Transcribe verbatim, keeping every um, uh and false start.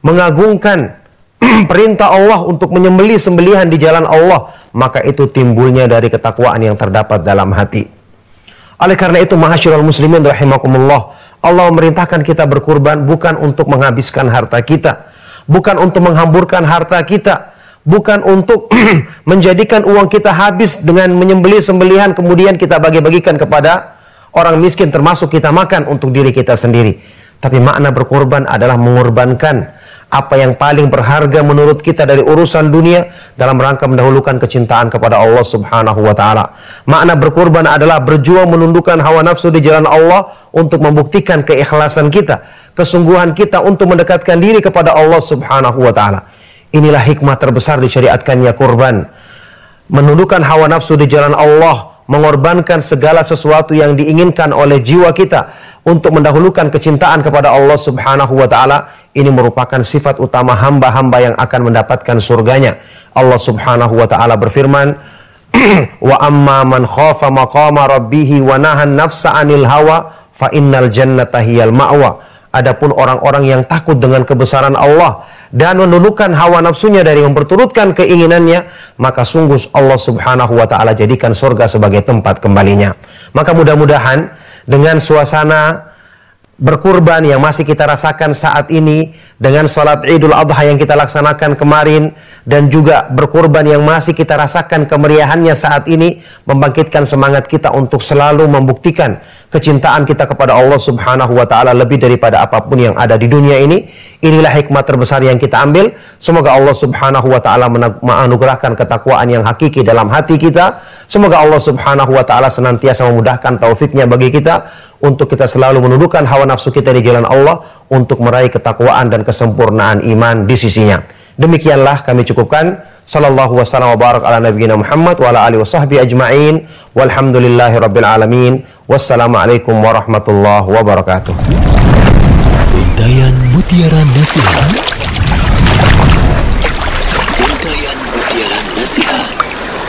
mengagungkan perintah Allah untuk menyembelih sembelihan di jalan Allah, maka itu timbulnya dari ketakwaan yang terdapat dalam hati. Oleh karena itu, ma'asyiral muslimin rahimakumullah, Allah memerintahkan kita berkurban bukan untuk menghabiskan harta kita, bukan untuk menghamburkan harta kita, bukan untuk menjadikan uang kita habis dengan menyembelih sembelihan kemudian kita bagi-bagikan kepada orang miskin, termasuk kita makan untuk diri kita sendiri. Tapi makna berkorban adalah mengorbankan apa yang paling berharga menurut kita dari urusan dunia dalam rangka mendahulukan kecintaan kepada Allah Subhanahu wa taala. Makna berkorban adalah berjuang menundukkan hawa nafsu di jalan Allah untuk membuktikan keikhlasan kita, kesungguhan kita untuk mendekatkan diri kepada Allah Subhanahu wa taala. Inilah hikmah terbesar disyariatkannya kurban. Menundukkan hawa nafsu di jalan Allah, mengorbankan segala sesuatu yang diinginkan oleh jiwa kita untuk mendahulukan kecintaan kepada Allah Subhanahu wa taala. Ini merupakan sifat utama hamba-hamba yang akan mendapatkan surganya. Allah Subhanahu wa taala berfirman, "Wa amma man khafa maqama rabbih wa nahan nafsa 'anil hawa fa innal jannata hiyal ma'wa." Adapun orang-orang yang takut dengan kebesaran Allah dan menundukkan hawa nafsunya dari memperturutkan keinginannya, maka sungguh Allah Subhanahu wa taala jadikan surga sebagai tempat kembalinya. Maka mudah-mudahan dengan suasana berkurban yang masih kita rasakan saat ini, dengan salat Idul Adha yang kita laksanakan kemarin, dan juga berkurban yang masih kita rasakan kemeriahannya saat ini, membangkitkan semangat kita untuk selalu membuktikan kecintaan kita kepada Allah Subhanahu wa taala lebih daripada apapun yang ada di dunia ini. Inilah hikmah terbesar yang kita ambil. Semoga Allah Subhanahu wa taala menganugerahkan ketakwaan yang hakiki dalam hati kita. Semoga Allah Subhanahu wa taala senantiasa memudahkan taufiknya bagi kita untuk kita selalu menundukkan hawa nafsu kita di jalan Allah untuk meraih ketakwaan dan kesempurnaan iman di sisinya. Demikianlah kami cukupkan. Sallallahu wasallam wa barak ala nabiyina Muhammad wa ala alihi wasahbihi ajma'in. Walhamdulillahi rabbil alamin. Wassalamualaikum warahmatullahi wabarakatuh. Untayan Mutiara Nasihat. Untayan Mutiara Nasihat.